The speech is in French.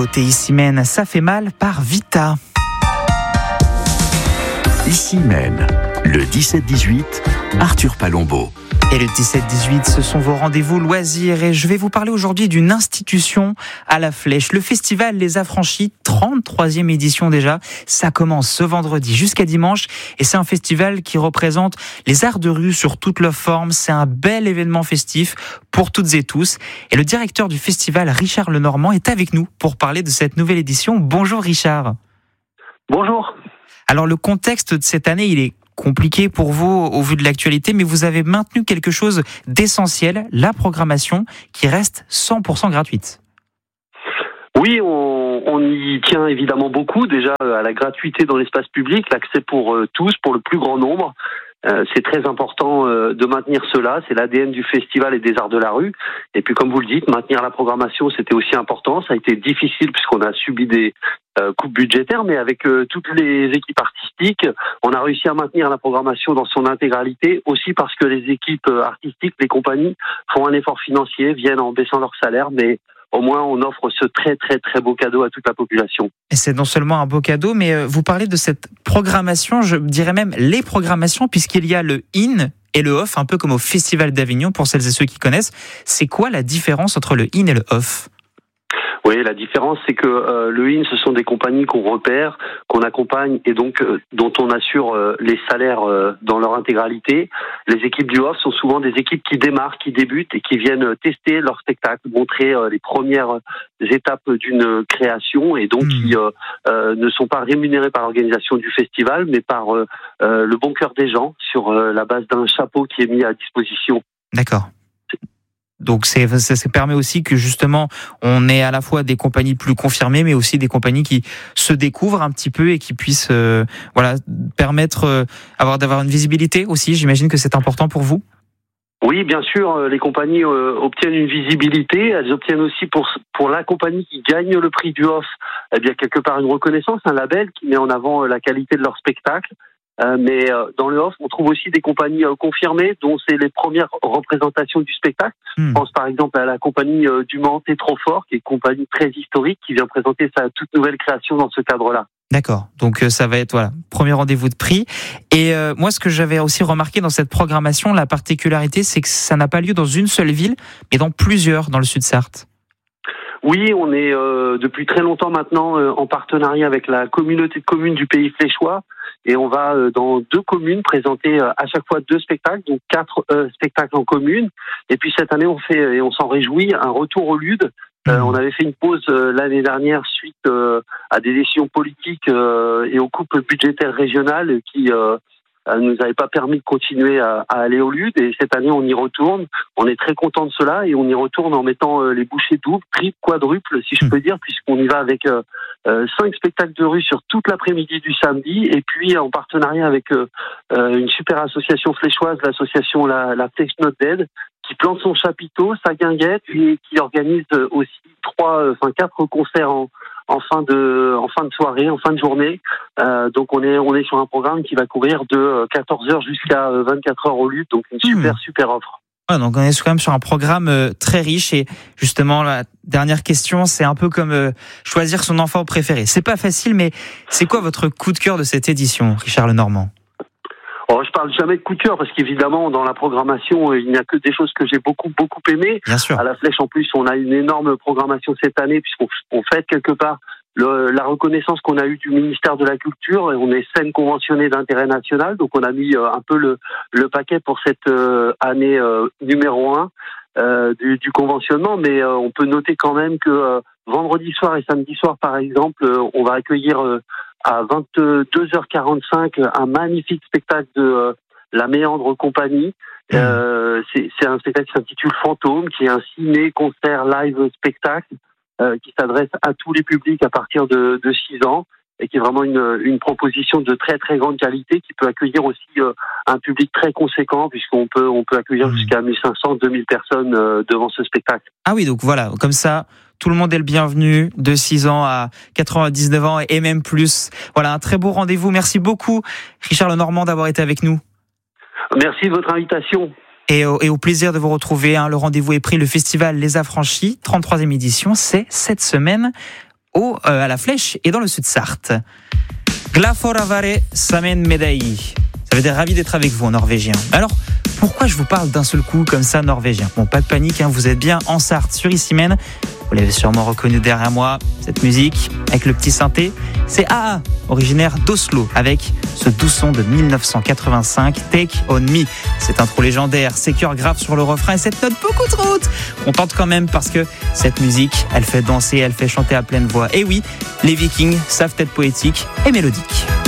nouveauté ici Maine, ça fait mal par Vita. Ici Maine, le 17-18, Arthur Palombo. Et le 17-18, ce sont vos rendez-vous loisirs. Et je vais vous parler aujourd'hui d'une institution à la Flèche. Le festival Les Affranchis, 33e édition déjà. Ça commence ce vendredi jusqu'à dimanche. Et c'est un festival qui représente les arts de rue sur toutes leurs formes. C'est un bel événement festif pour toutes et tous. Et le directeur du festival, Richard Lenormand, est avec nous pour parler de cette nouvelle édition. Bonjour Richard. Bonjour. Alors le contexte de cette année, il est compliqué pour vous au vu de l'actualité, mais vous avez maintenu quelque chose d'essentiel, la programmation qui reste 100% gratuite. Oui, on y tient évidemment beaucoup, déjà à la gratuité dans l'espace public, l'accès pour tous, pour le plus grand nombre. C'est très important de maintenir cela, c'est l'ADN du festival et des arts de la rue. Et puis comme vous le dites, maintenir la programmation, c'était aussi important. Ça a été difficile puisqu'on a subi des coupes budgétaires, mais avec toutes les équipes artistiques, on a réussi à maintenir la programmation dans son intégralité, aussi parce que les équipes artistiques, les compagnies, font un effort financier, viennent en baissant leur salaire, mais au moins on offre ce très très très beau cadeau à toute la population. Et c'est non seulement un beau cadeau, mais vous parlez de cette programmation, je dirais même les programmations, puisqu'il y a le in et le off, un peu comme au Festival d'Avignon, pour celles et ceux qui connaissent. C'est quoi la différence entre le in et le off ? Oui, la différence, c'est que le IN, ce sont des compagnies qu'on repère, qu'on accompagne et donc dont on assure les salaires dans leur intégralité. Les équipes du off sont souvent des équipes qui démarrent, qui débutent et qui viennent tester leur spectacle, montrer les premières étapes d'une création et donc qui ne sont pas rémunérées par l'organisation du festival, mais par le bon cœur des gens sur la base d'un chapeau qui est mis à disposition. D'accord. Donc ça permet aussi que justement on ait à la fois des compagnies plus confirmées, mais aussi des compagnies qui se découvrent un petit peu et qui puissent permettre d'avoir une visibilité aussi. J'imagine que c'est important pour vous. Oui, bien sûr, les compagnies obtiennent une visibilité. Elles obtiennent aussi pour la compagnie qui gagne le prix du off, eh bien quelque part une reconnaissance, un label qui met en avant la qualité de leur spectacle. Mais dans le off, on trouve aussi des compagnies confirmées dont c'est les premières représentations du spectacle. Je pense par exemple à la compagnie du Mans Trop Fort, qui est une compagnie très historique, qui vient présenter sa toute nouvelle création dans ce cadre-là. D'accord, donc ça va être premier rendez-vous de prix. Et moi, ce que j'avais aussi remarqué dans cette programmation, la particularité, c'est que ça n'a pas lieu dans une seule ville, mais dans plusieurs dans le Sud-Sarthe. Oui, on est depuis très longtemps maintenant en partenariat avec la communauté de communes du Pays Fléchois. Et on va dans 2 communes présenter à chaque fois 2 spectacles, donc 4 spectacles en commune. Et puis cette année, on fait, et on s'en réjouit, un retour au Lude. On avait fait une pause l'année dernière suite à des décisions politiques et aux coupes budgétaires régionales qui nous avaient pas permis de continuer à aller au Lude. Et cette année, on y retourne. On est très content de cela et on y retourne en mettant les bouchées doubles, triples, quadruples, si je peux dire, puisqu'on y va avec 5 spectacles de rue sur toute l'après-midi du samedi, et puis en partenariat avec une super association fléchoise, l'association la Flèche Not Dead, qui plante son chapiteau, sa guinguette, et qui organise aussi 4 concerts en fin de soirée, en fin de journée. Donc on est sur un programme qui va courir de 14h jusqu'à 24h au Lude, donc une super offre. Ouais, donc on est quand même sur un programme très riche. Et justement, la dernière question, c'est un peu comme choisir son enfant préféré. C'est pas facile, mais c'est quoi votre coup de cœur de cette édition, Richard Lenormand ? Oh, je parle jamais de coup de cœur parce qu'évidemment dans la programmation il n'y a que des choses que j'ai beaucoup aimées. Bien sûr. À la Flèche en plus on a une énorme programmation cette année puisqu'on fête quelque part la reconnaissance qu'on a eue du ministère de la Culture, et on est scène conventionnée d'intérêt national, donc on a mis un peu le paquet pour cette année numéro 1 du conventionnement, mais on peut noter quand même que vendredi soir et samedi soir par exemple, on va accueillir à 22h45 un magnifique spectacle de la Méandre Compagnie. C'est un spectacle qui s'intitule Fantôme, qui est un ciné-concert live spectacle qui s'adresse à tous les publics à partir de 6 ans et qui est vraiment une proposition de très très grande qualité qui peut accueillir aussi un public très conséquent puisqu'on peut accueillir jusqu'à 1500-2000 personnes devant ce spectacle. Ah oui, donc voilà, comme ça, tout le monde est le bienvenu, de 6 ans à 99 ans et même plus. Voilà, un très beau rendez-vous. Merci beaucoup, Richard Lenormand, d'avoir été avec nous. Merci de votre invitation. Et au plaisir de vous retrouver. Le rendez-vous est pris, le festival Les Affranchis, 33e édition, c'est cette semaine à la Flèche et dans le sud Sarthe. Glaforavare samen medei. Ça veut dire ravi d'être avec vous en norvégien. Alors, pourquoi je vous parle d'un seul coup comme ça norvégien ? Bon, pas de panique, vous êtes bien en Sarthe sur Ici-Mène. Vous l'avez sûrement reconnu derrière moi, cette musique avec le petit synthé. C'est AA, originaire d'Oslo, avec ce doux son de 1985, Take On Me. Cette intro légendaire, ces chœurs graves sur le refrain et cette note beaucoup trop haute. On tente quand même parce que cette musique, elle fait danser, elle fait chanter à pleine voix. Et oui, les Vikings savent être poétiques et mélodiques.